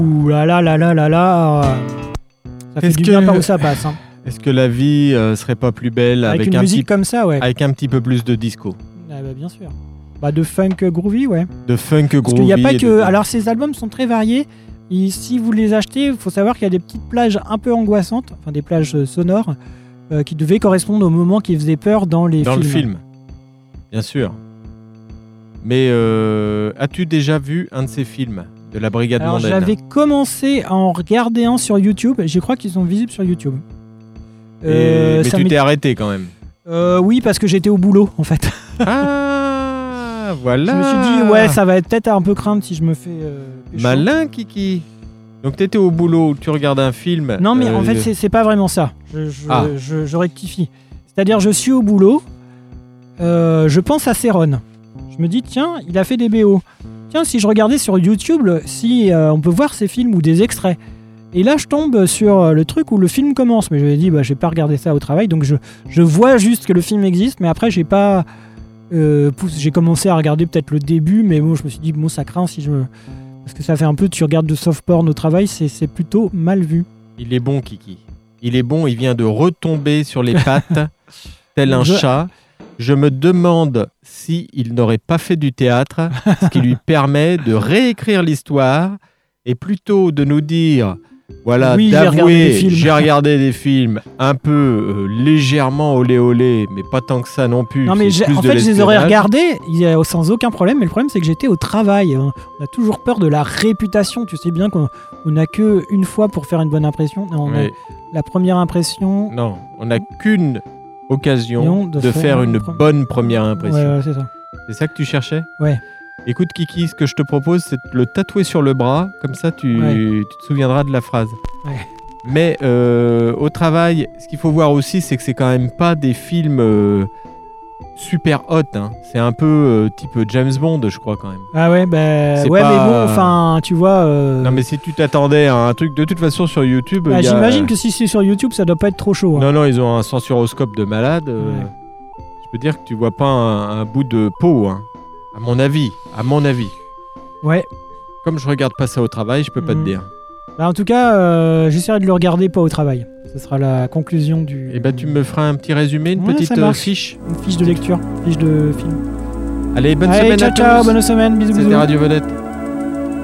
Ouh là là là là là là. Ça fait du bien par où ça passe. Hein. Est-ce que la vie serait pas plus belle avec une un musique petit... comme ça, ouais. Avec un petit peu plus de disco? Ah bah, bien sûr. Bah, de funk groovy, ouais. De funk groovy. Parce qu'il n'y a pas que... Alors, ces albums sont très variés. Et si vous les achetez, il faut savoir qu'il y a des petites plages un peu angoissantes, enfin des plages sonores, qui devaient correspondre au moment qui faisait peur dans les films. Dans le film, bien sûr. Mais as-tu déjà vu un de ces films de la Brigade Alors, mondaine? j'avais commencé à en regarder un sur YouTube. Je crois qu'ils sont visibles sur YouTube. Mais tu t'es arrêté quand même. Oui, parce que j'étais au boulot, en fait. Ah, voilà. Je me suis dit, ouais, ça va être peut-être un peu crainte si je me fais... pécho. Malin, Kiki. Donc, t'étais au boulot, tu regardes un film. Non, mais en fait, c'est pas vraiment ça. Je rectifie. C'est-à-dire, je suis au boulot, je pense à Céron. Je me dis, tiens, il a fait des BO. Tiens, si je regardais sur YouTube, si on peut voir ces films ou des extraits. Et là, je tombe sur le truc où le film commence. Mais je me dis, bah, je vais pas regarder ça au travail. Donc, je vois juste que le film existe, mais après, j'ai pas... j'ai commencé à regarder peut-être le début, mais bon, je me suis dit, bon, ça craint si je me... Parce que ça fait un peu, tu regardes de soft porn au travail, c'est plutôt mal vu. Il est bon, Kiki. Il est bon, il vient de retomber sur les pattes, tel un chat. Je me demande s'il n'aurait pas fait du théâtre, ce qui lui permet de réécrire l'histoire et plutôt de nous dire, voilà, oui, d'avouer, j'ai regardé des films un peu légèrement olé olé, mais pas tant que ça non plus. Non, mais en fait, je les aurais regardés sans aucun problème, mais le problème, c'est que j'étais au travail. On a toujours peur de la réputation. Tu sais bien qu'on n'a qu'une fois pour faire une bonne impression. Non, on a la première impression. Non, on n'a qu'une occasion de faire une bonne première impression. Ouais, c'est ça. C'est ça que tu cherchais? Ouais. Écoute, Kiki, ce que je te propose, c'est de le tatouer sur le bras, comme ça tu te souviendras de la phrase. Ouais. Mais au travail, ce qu'il faut voir aussi, c'est que c'est quand même pas des films super hot. Hein. C'est un peu type James Bond, je crois, quand même. Ah ouais, bah, ouais, mais bon, enfin, tu vois... Non, mais si tu t'attendais à un truc, de toute façon, sur YouTube... Bah, j'imagine que si c'est sur YouTube, ça doit pas être trop chaud. Hein. Non, ils ont un censuroscope de malade. Je peux dire que tu vois pas un bout de peau, hein. À mon avis. Ouais. Comme je regarde pas ça au travail, je peux pas te dire. Bah, en tout cas, j'essaierai de le regarder pas au travail. Ce sera la conclusion du... Et bah tu me feras un petit résumé, une petite fiche. Une fiche de lecture, fiche de film. Allez, bonne semaine à tous. Ciao, bonne semaine, bisous. C'était Radio Vedette.